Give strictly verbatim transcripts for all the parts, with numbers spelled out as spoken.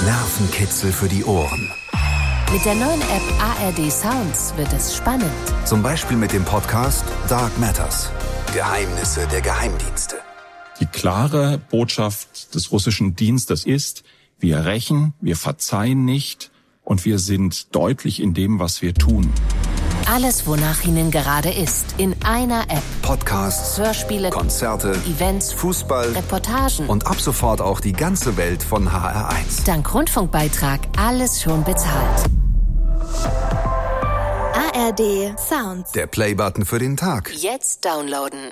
Nervenkitzel für die Ohren. Mit der neuen App A R D Sounds wird es spannend. Zum Beispiel mit dem Podcast Dark Matters. Geheimnisse der Geheimdienste. Die klare Botschaft des russischen Dienstes ist, wir rächen, wir verzeihen nicht und wir sind deutlich in dem, was wir tun. Alles, wonach Ihnen gerade ist, in einer App. Podcasts, Hörspiele, Konzerte, Events, Fußball, Reportagen und ab sofort auch die ganze Welt von H R eins. Dank Rundfunkbeitrag alles schon bezahlt. A R D Sounds. Der Playbutton für den Tag. Jetzt downloaden.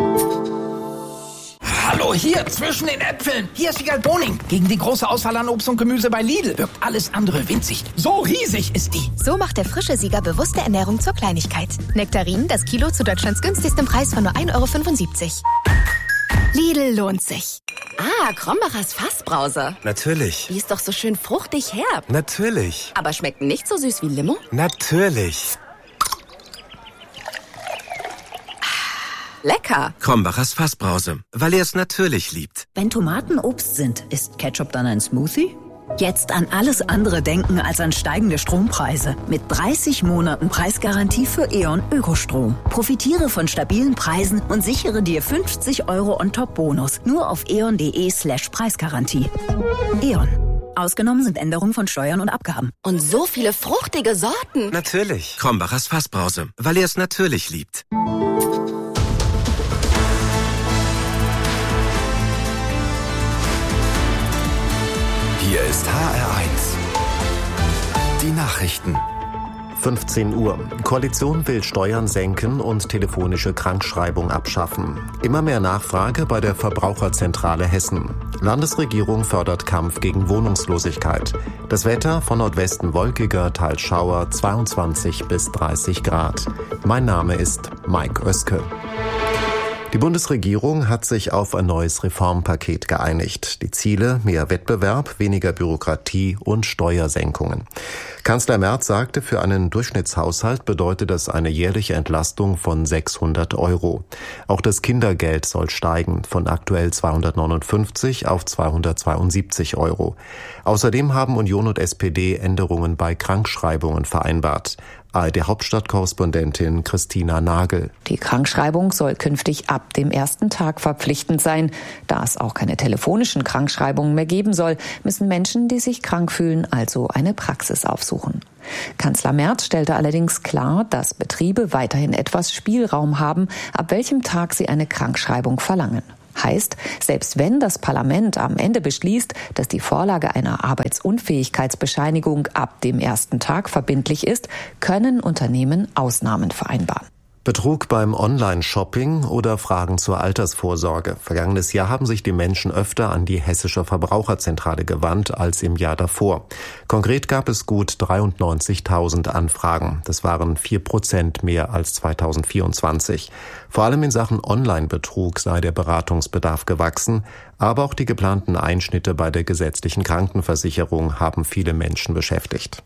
Hallo, hier zwischen den Äpfeln. Hier ist Wiegald Boning. Gegen die große Auswahl an Obst und Gemüse bei Lidl wirkt alles andere winzig. So riesig ist die. So macht der frische Sieger bewusste Ernährung zur Kleinigkeit. Nektarinen, das Kilo zu Deutschlands günstigstem Preis von nur ein Euro fünfundsiebzig. Lidl lohnt sich. Ah, Krombacher's Fassbrause. Natürlich. Die ist doch so schön fruchtig herb. Natürlich. Aber schmeckt nicht so süß wie Limo? Natürlich. Lecker. Krombacher's Fassbrause, weil er es natürlich liebt. Wenn Tomaten Obst sind, ist Ketchup dann ein Smoothie? Jetzt an alles andere denken als an steigende Strompreise. Mit dreißig Monaten Preisgarantie für E.ON Ökostrom. Profitiere von stabilen Preisen und sichere dir fünfzig Euro On-Top-Bonus. Nur auf eon.de slash Preisgarantie. E.ON. Ausgenommen sind Änderungen von Steuern und Abgaben. Und so viele fruchtige Sorten. Natürlich. Krombacher's Fassbrause, weil er es natürlich liebt. Hier ist H R eins. Die Nachrichten. fünfzehn Uhr. Koalition will Steuern senken und telefonische Krankschreibung abschaffen. Immer mehr Nachfrage bei der Verbraucherzentrale Hessen. Landesregierung fördert Kampf gegen Wohnungslosigkeit. Das Wetter von Nordwesten wolkiger, teils Schauer, zweiundzwanzig bis dreißig Grad. Mein Name ist Mike Oeske. Die Bundesregierung hat sich auf ein neues Reformpaket geeinigt. Die Ziele: mehr Wettbewerb, weniger Bürokratie und Steuersenkungen. Kanzler Merz sagte, für einen Durchschnittshaushalt bedeutet das eine jährliche Entlastung von sechshundert Euro. Auch das Kindergeld soll steigen, von aktuell zweihundertneunundfünfzig auf zweihundertzweiundsiebzig Euro. Außerdem haben Union und S P D Änderungen bei Krankschreibungen vereinbart. A R D-Hauptstadtkorrespondentin Christina Nagel. Die Krankschreibung soll künftig ab dem ersten Tag verpflichtend sein. Da es auch keine telefonischen Krankschreibungen mehr geben soll, müssen Menschen, die sich krank fühlen, also eine Praxis aufsuchen. Kanzler Merz stellte allerdings klar, dass Betriebe weiterhin etwas Spielraum haben, ab welchem Tag sie eine Krankschreibung verlangen. Heißt, selbst wenn das Parlament am Ende beschließt, dass die Vorlage einer Arbeitsunfähigkeitsbescheinigung ab dem ersten Tag verbindlich ist, können Unternehmen Ausnahmen vereinbaren. Betrug beim Online-Shopping oder Fragen zur Altersvorsorge. Vergangenes Jahr haben sich die Menschen öfter an die Hessische Verbraucherzentrale gewandt als im Jahr davor. Konkret gab es gut dreiundneunzigtausend Anfragen. Das waren vier Prozent mehr als zweitausendvierundzwanzig. Vor allem in Sachen Online-Betrug sei der Beratungsbedarf gewachsen, aber auch die geplanten Einschnitte bei der gesetzlichen Krankenversicherung haben viele Menschen beschäftigt.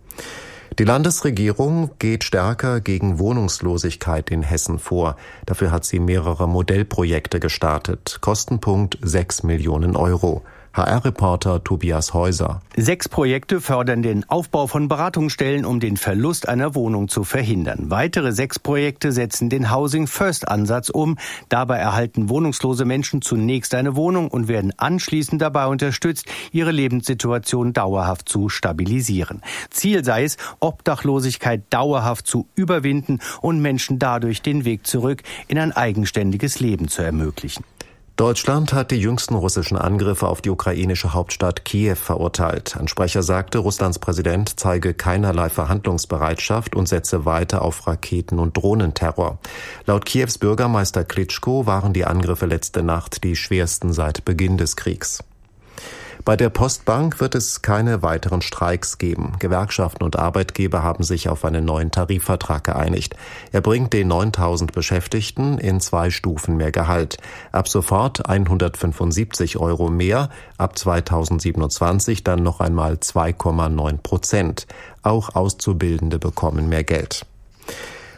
Die Landesregierung geht stärker gegen Wohnungslosigkeit in Hessen vor. Dafür hat sie mehrere Modellprojekte gestartet. Kostenpunkt sechs Millionen Euro. H R-Reporter Tobias Häuser. Sechs Projekte fördern den Aufbau von Beratungsstellen, um den Verlust einer Wohnung zu verhindern. Weitere sechs Projekte setzen den Housing-First-Ansatz um. Dabei erhalten wohnungslose Menschen zunächst eine Wohnung und werden anschließend dabei unterstützt, ihre Lebenssituation dauerhaft zu stabilisieren. Ziel sei es, Obdachlosigkeit dauerhaft zu überwinden und Menschen dadurch den Weg zurück in ein eigenständiges Leben zu ermöglichen. Deutschland hat die jüngsten russischen Angriffe auf die ukrainische Hauptstadt Kiew verurteilt. Ein Sprecher sagte, Russlands Präsident zeige keinerlei Verhandlungsbereitschaft und setze weiter auf Raketen- und Drohnenterror. Laut Kiews Bürgermeister Klitschko waren die Angriffe letzte Nacht die schwersten seit Beginn des Kriegs. Bei der Postbank wird es keine weiteren Streiks geben. Gewerkschaften und Arbeitgeber haben sich auf einen neuen Tarifvertrag geeinigt. Er bringt den neuntausend Beschäftigten in zwei Stufen mehr Gehalt. Ab sofort hundertfünfundsiebzig Euro mehr, ab zweitausendsiebenundzwanzig dann noch einmal zwei Komma neun Prozent. Auch Auszubildende bekommen mehr Geld.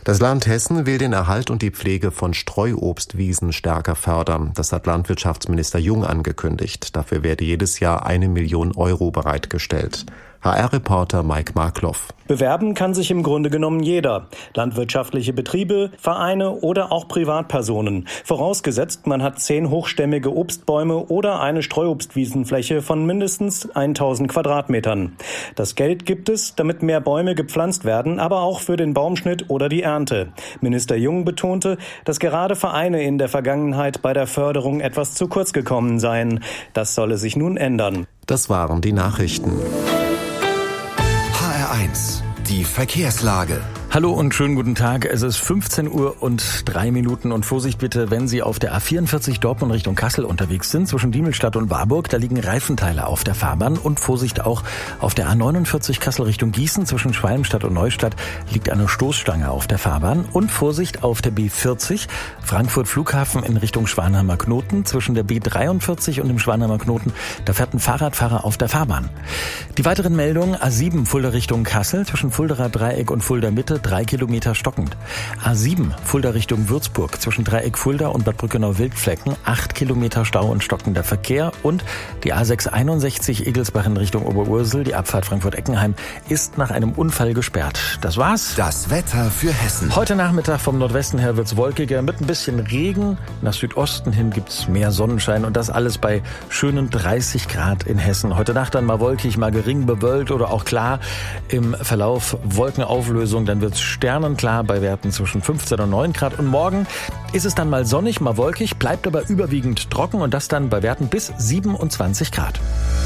Das Land Hessen will den Erhalt und die Pflege von Streuobstwiesen stärker fördern. Das hat Landwirtschaftsminister Jung angekündigt. Dafür werde jedes Jahr eine Million Euro bereitgestellt. H R-Reporter Mike Markloff. Bewerben kann sich im Grunde genommen jeder. Landwirtschaftliche Betriebe, Vereine oder auch Privatpersonen. Vorausgesetzt, man hat zehn hochstämmige Obstbäume oder eine Streuobstwiesenfläche von mindestens tausend Quadratmetern. Das Geld gibt es, damit mehr Bäume gepflanzt werden, aber auch für den Baumschnitt oder die Ernte. Minister Jung betonte, dass gerade Vereine in der Vergangenheit bei der Förderung etwas zu kurz gekommen seien. Das solle sich nun ändern. Das waren die Nachrichten. H R eins, die Verkehrslage. Hallo und schönen guten Tag. Es ist fünfzehn Uhr und drei Minuten und Vorsicht bitte, wenn Sie auf der A vierundvierzig Dortmund Richtung Kassel unterwegs sind, zwischen Diemelstadt und Warburg, da liegen Reifenteile auf der Fahrbahn und Vorsicht auch auf der A neunundvierzig Kassel Richtung Gießen, zwischen Schwalmstadt und Neustadt liegt eine Stoßstange auf der Fahrbahn und Vorsicht auf der B vierzig Frankfurt Flughafen in Richtung Schwanheimer Knoten, zwischen der B dreiundvierzig und dem Schwanheimer Knoten, da fährt ein Fahrradfahrer auf der Fahrbahn. Die weiteren Meldungen: A sieben Fulda Richtung Kassel, zwischen Fuldaer Dreieck und Fulda Mitte, drei Kilometer stockend. A sieben Fulda Richtung Würzburg, zwischen Dreieck Fulda und Bad Brückenau-Wildflecken, acht Kilometer Stau und stockender Verkehr. Und die A sechs einundsechzig Egelsbach in Richtung Oberursel, die Abfahrt Frankfurt-Eckenheim, ist nach einem Unfall gesperrt. Das war's. Das Wetter für Hessen. Heute Nachmittag vom Nordwesten her wird's wolkiger mit ein bisschen Regen. Nach Südosten hin gibt's mehr Sonnenschein und das alles bei schönen dreißig Grad in Hessen. Heute Nacht dann mal wolkig, mal gering bewölkt oder auch klar. Im Verlauf Wolkenauflösung, dann wird's sternenklar bei Werten zwischen fünfzehn und neun Grad. Und morgen ist es dann mal sonnig, mal wolkig, bleibt aber überwiegend trocken und das dann bei Werten bis siebenundzwanzig Grad.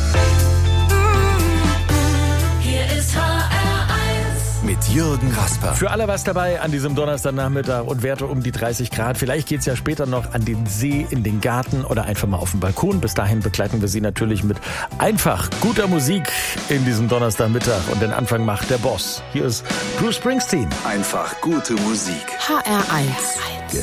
Hier ist H R eins mit Jürgen Rasper. Für alle was dabei an diesem Donnerstagnachmittag und Werte um die dreißig Grad. Vielleicht geht's ja später noch an den See, in den Garten oder einfach mal auf den Balkon. Bis dahin begleiten wir Sie natürlich mit einfach guter Musik in diesem Donnerstagmittag. Und den Anfang macht der Boss. Hier ist Bruce Springsteen. Einfach gute Musik. H R eins.